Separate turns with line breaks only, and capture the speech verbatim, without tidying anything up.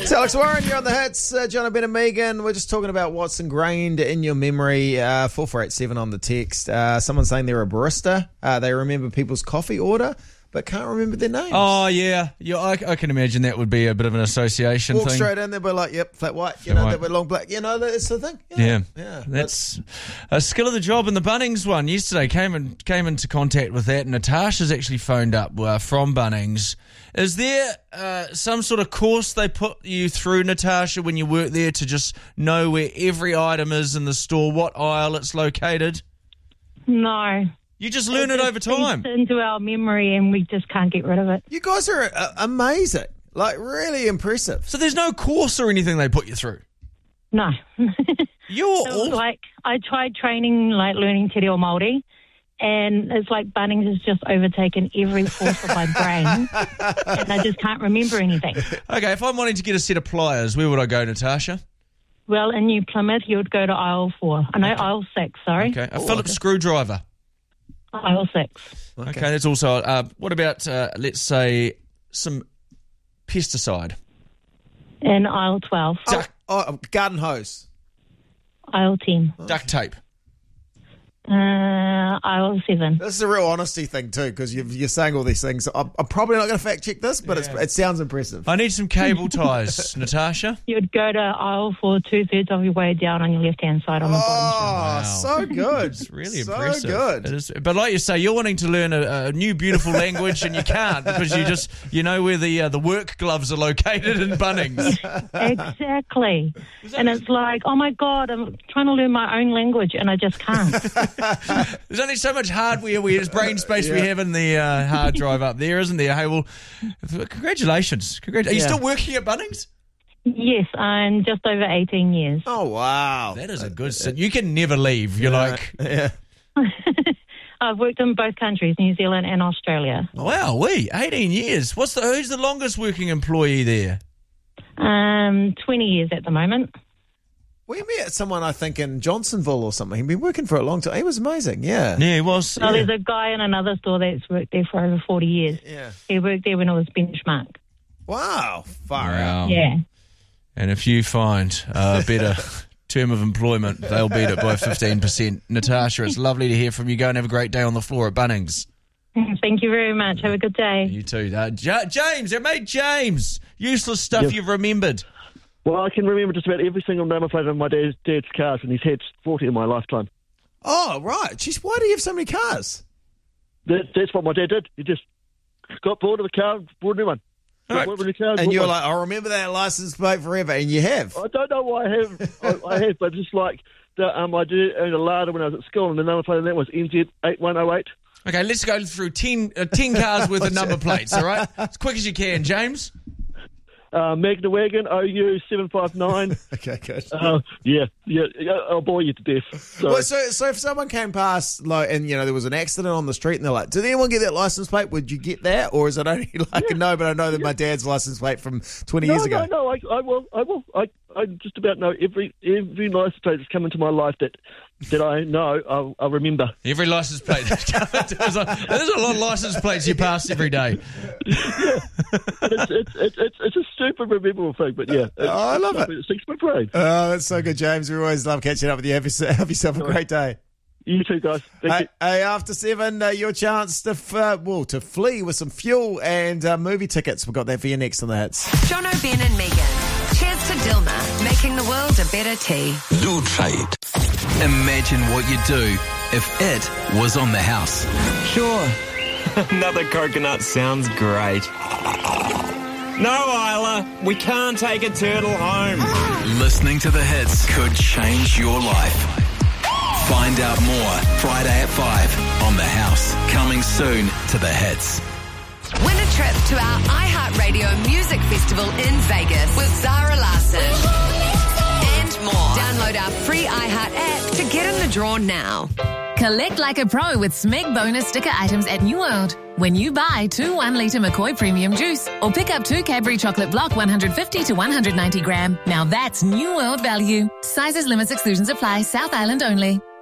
It's Alex Warren, you're on the hits. Uh, John, Ben and Megan, we're just talking about what's ingrained in your memory. Uh, four four eight seven on the text. Uh, someone saying they're a barista. Uh, they remember people's coffee order, but can't remember their names.
Oh, yeah. yeah I, I can imagine that would be a bit of an association
Walk
thing.
straight in, they'll be like, yep, flat white. You
Flat
know,
white.
they'll be long black. You know, that's the thing.
Yeah,
Yeah. yeah.
that's a skill of the job. And the Bunnings one yesterday came in, came into contact with that. Natasha's actually phoned up uh, from Bunnings. Is there uh, some sort of course they put you through, Natasha, when you work there to just know where every item is in the store, what aisle it's located?
No.
You just learn it,
just
over time.
seeps into our memory and we just can't get rid of it.
You guys are uh, amazing. Like, really impressive.
So there's no course or anything they put you through?
No.
You're
It was
all...
like, I tried training, like learning Te Reo Māori, and it's like Bunnings has just overtaken every force of my brain, and I just can't remember anything.
Okay, if I'm wanting to get a set of pliers, where would I go, Natasha?
Well, in New Plymouth, you would go to aisle four. I know
Okay.
aisle six, sorry.
Okay, a Phillips screwdriver.
Aisle six.
Okay, okay that's also... Uh, what about, uh, let's say, some pesticide?
In aisle twelve.
Oh, oh, garden hose.
Aisle ten.
Duct tape.
Uh, aisle seven.
This is a real honesty thing, too, because you're saying all these things. I'm, I'm probably not going to fact check this, but it's, it sounds impressive.
I need some cable ties, Natasha.
You would go to aisle four, two-thirds of your way down on your left-hand side on the bottom shelf.
Oh, so good.
It's really
so
impressive.
good.
It is, but like you say, you're wanting to learn a, a new beautiful language and you can't because you just, you know where the uh, the work gloves are located in Bunnings.
Exactly. And it's like, oh, my God, I'm trying to learn my own language and I just can't.
There's only so much hardware, we, brain space we
Yeah.
have in the uh, hard drive up there, isn't there? Hey, well, congratulations. Congrat- Are you
Yeah.
still working at Bunnings?
Yes, I'm just over eighteen years.
Oh, wow.
That is a good sit. You can never leave. You're like,
Yeah.
I've worked in both countries, New Zealand and Australia.
wow, we eighteen years. What's the who's the longest working employee there?
Um, twenty years at the moment.
We met someone, I think, in Johnsonville or something. He'd been working for a long time. He was amazing, yeah.
Yeah, he was.
Well, there's a guy in another store that's worked there for over forty years.
Yeah.
He worked there when it was Benchmark.
Wow. Far out.
Wow.
Yeah.
And if you find a better term of employment, they'll beat it by fifteen percent. Natasha, it's lovely to hear from you. Go and have a great day on the floor at Bunnings.
Thank you very much. Have a good day.
You too. Uh, J- James, our mate James. Useless stuff
Yes.
you've remembered.
Well, I can remember just about every single number plate on my dad's, dad's cars, and he's had forty in my lifetime.
Oh, right. Jeez, why do you have so many cars?
That, that's what my dad did. He just got bored of the car, bought a new one. Got
Right.
bored of the car,
And
bought
you're
one.
like, I'll remember that license plate forever. And you have.
I don't know why I have, I, I have, but just like the, um, I did own a Lada when I was at school, and the number plate on that was N Z eight one oh eight.
Okay, let's go through ten, uh, ten cars worth of number plates, all right? As quick as you can, James.
Uh, Magna Wagon O U seven five nine.
Okay, good.
uh, yeah, yeah, yeah, I'll bore you to death. Sorry.
Well, so, so if someone came past, like, and you know there was an accident on the street, and they're like, "Did anyone get that license plate? Would you get that, or is it only like a no? But I know that my dad's license plate from twenty
no,
years
no,
ago."
no, I, I will, I will, I, I just about know every every license plate that's come into my life that that I know, I'll, I'll remember.
Every license plate. There's a, there's a lot of license plates you pass every day.
it's, it's, it's, it's, it's a super memorable thing, but yeah. It's,
Oh, I love it.
It sticks in my brain.
Oh, that's so good, James. We always love catching up with you. Have yourself, have yourself a great day.
You too, guys. Thank
Hey,
you.
hey, after seven, uh, your chance to f- uh, well to flee with some fuel and uh, movie tickets. We've got that for you next on the hits.
Jono, Ben and Megan. Cheers to Dilma, making the world a better tea.
Lutrait. Imagine what you'd do if it was on the house.
Sure. Another coconut sounds great. No, Isla, we can't take a turtle home.
Listening to the hits could change your life. Find out more Friday at five on The House. Coming soon to the hits.
Win a trip to our iHeartRadio Music Festival in Vegas with Zara Larsson. And more. Download our free iHeart app to get in the draw now.
Collect like a pro with Smeg bonus sticker items at New World. When you buy two one litre McCoy Premium Juice or pick up two Cadbury Chocolate Block one fifty to one ninety gram, now that's New World value. Sizes, limits, exclusions apply. South Island only.